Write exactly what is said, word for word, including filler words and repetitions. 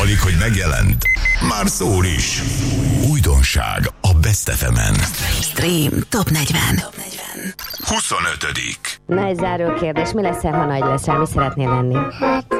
Alig, hogy megjelent, már szól is. Újdonság a Best ef emen. Stream Top negyven. huszonötödik Na, egy záró kérdés. Mi leszel, ha nagy leszel? Mi szeretnél lenni? Hát